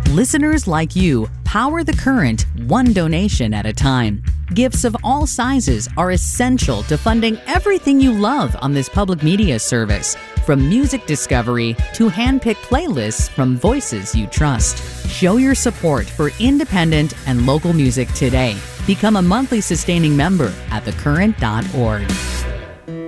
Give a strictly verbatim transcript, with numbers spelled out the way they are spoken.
Listeners like you power The Current one donation at a time. Gifts of all sizes are essential to funding everything you love on this public media service, from music discovery to hand-picked playlists from voices you trust. Show your support for independent and local music today. Become a monthly sustaining member at the current dot org.